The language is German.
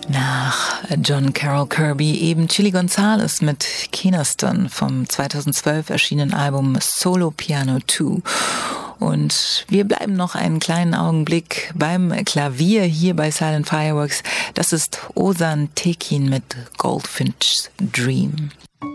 Nach John Carroll Kirby eben Chili Gonzales mit Keeneston vom 2012 erschienenen Album Solo Piano 2. Und wir bleiben noch einen kleinen Augenblick beim Klavier hier bei Silent Fireworks. Das ist Ozan Tekin mit Goldfinch's Dream.